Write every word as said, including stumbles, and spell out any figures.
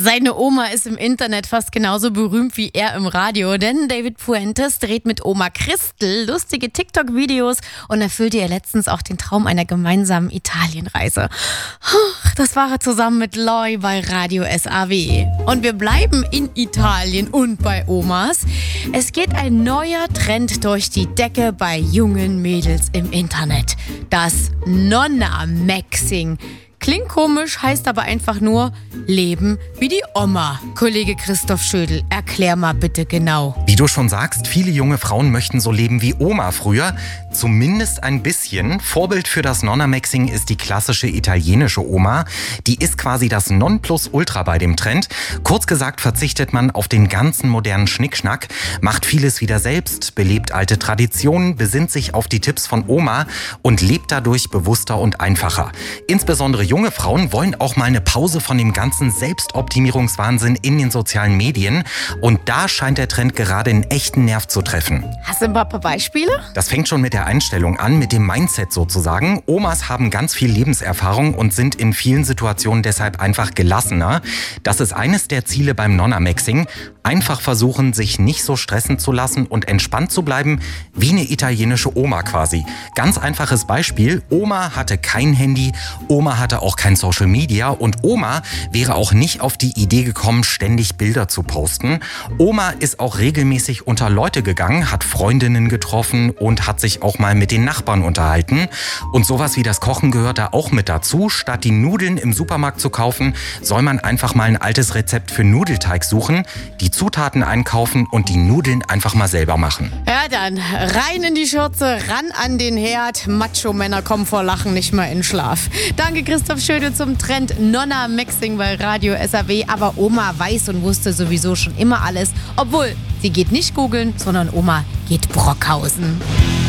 Seine Oma ist im Internet fast genauso berühmt wie er im Radio, denn David Fuentes dreht mit Oma Christel lustige TikTok-Videos und erfüllte ihr letztens auch den Traum einer gemeinsamen Italienreise. Das war er zusammen mit Loi bei Radio S A W. Und wir bleiben in Italien und bei Omas. Es geht ein neuer Trend durch die Decke bei jungen Mädels im Internet. Das Nonna-Maxing. Klingt komisch, heißt aber einfach nur Leben wie die Oma. Kollege Christoph Schödel, erklär mal bitte genau. Wie du schon sagst, viele junge Frauen möchten so leben wie Oma früher. Zumindest ein bisschen. Vorbild für das Nonna-Maxing ist die klassische italienische Oma. Die ist quasi das Nonplusultra bei dem Trend. Kurz gesagt verzichtet man auf den ganzen modernen Schnickschnack, macht vieles wieder selbst, belebt alte Traditionen, besinnt sich auf die Tipps von Oma und lebt dadurch bewusster und einfacher. Insbesondere junge Frauen wollen auch mal eine Pause von dem ganzen Selbstoptimierungswahnsinn in den sozialen Medien. Und da scheint der Trend gerade einen echten Nerv zu treffen. Hast du ein paar Beispiele? Das fängt schon mit der Einstellung an, mit dem Mindset sozusagen. Omas haben ganz viel Lebenserfahrung und sind in vielen Situationen deshalb einfach gelassener. Das ist eines der Ziele beim Nonna-Maxing. Einfach versuchen, sich nicht so stressen zu lassen und entspannt zu bleiben, wie eine italienische Oma quasi. Ganz einfaches Beispiel, Oma hatte kein Handy, Oma hatte auch kein Social Media und Oma wäre auch nicht auf die Idee gekommen, ständig Bilder zu posten. Oma ist auch regelmäßig unter Leute gegangen, hat Freundinnen getroffen und hat sich auch mal mit den Nachbarn unterhalten. Und sowas wie das Kochen gehört da auch mit dazu. Statt die Nudeln im Supermarkt zu kaufen, soll man einfach mal ein altes Rezept für Nudelteig suchen, die Zutaten einkaufen und die Nudeln einfach mal selber machen. Ja dann, rein in die Schürze, ran an den Herd. Macho-Männer kommen vor Lachen nicht mehr in Schlaf. Danke Christoph Schödel zum Trend Nonna-Maxing bei Radio S A W. Aber Oma weiß und wusste sowieso schon immer alles. Obwohl, sie geht nicht googeln, sondern Oma geht Brockhausen.